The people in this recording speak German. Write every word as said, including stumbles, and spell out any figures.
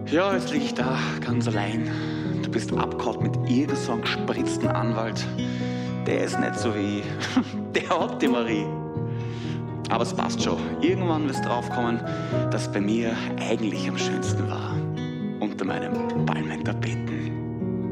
Ja, jetzt lieg ich da, ganz allein. Du bist abgehauen mit irgend so einem gespritzten Anwalt. Der ist nicht so wie ich. Der hat die Marie. Aber es passt schon. Irgendwann wirst du draufkommen, dass bei mir eigentlich am schönsten war. Unter meinem Palmentapeten.